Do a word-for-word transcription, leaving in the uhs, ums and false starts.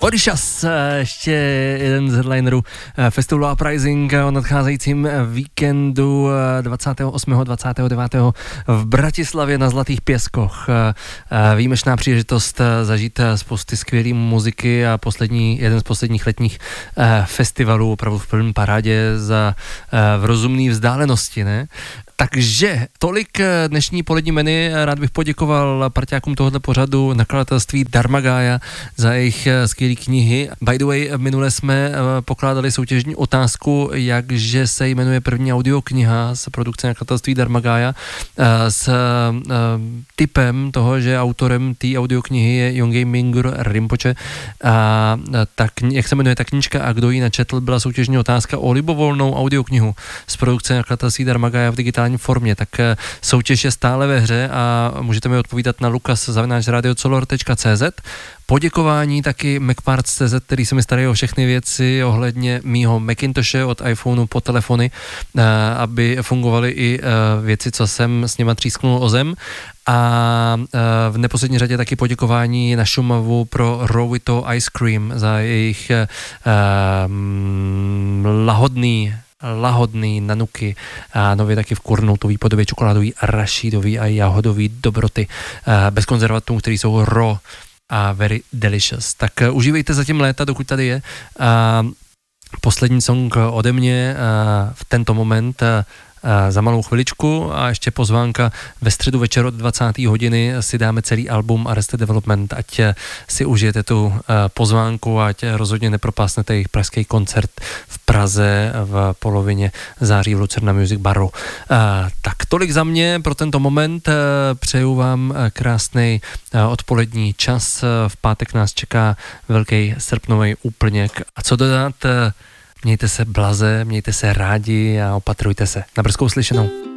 Orishas, ještě jeden z headlinerů festivalu Uprising o nadcházejícím víkendu dvacátého osmého dvacátého devátého v Bratislavě na Zlatých pěskoch. Výjimečná příležitost zažít spousty skvělé muziky a poslední, jeden z posledních letních festivalů opravdu v plném parádě za v rozumné vzdálenosti, ne? Takže tolik dnešní polední menu. Rád bych poděkoval parťákům tohoto pořadu, nakladatelství Dharmagaya za jejich skvělé knihy. By the way, minule jsme pokládali soutěžní otázku, jakže se jmenuje první audiokniha z produkce nakladatelství Dharmagaya s typem toho, že autorem té audioknihy je Yongey Mingyur Rinpoche. A tak, jak se jmenuje ta knížka a kdo ji načetl, byla soutěžní otázka o libovolnou audioknihu z produkce nakladatelství Dharmagaya v digitální formě, tak soutěž je stále ve hře a můžete mi odpovídat na lukas zavináč radiocolor tečka cé zet. Poděkování taky Macparts tečka cé zet, který se mi starají o všechny věci ohledně mýho Macintoshe od iPhoneu po telefony, aby fungovaly i věci, co jsem s něma třísknul o zem. A v neposlední řadě taky poděkování na Šumavu pro Rowito Ice Cream za jejich um, lahodný lahodný nanuky a nově taky v kurnoutový podobě čokoládový, rašídový a jahodový dobroty bez konzervatů, který jsou raw a very delicious. Tak užívejte zatím léta, dokud tady je. A poslední song ode mě v tento moment za malou chviličku a ještě pozvánka ve středu večer od dvacáté hodiny si dáme celý album Arrested Development, ať si užijete tu pozvánku, ať rozhodně nepropásnete jejich pražský koncert v Praze v polovině září v Lucerna Music Baru. Tak tolik za mě pro tento moment, přeju vám krásný odpolední čas, v pátek nás čeká velký srpnový úplněk a co dodat, mějte se blaze, mějte se rádi a opatrujte se. Na brzkou slyšenou.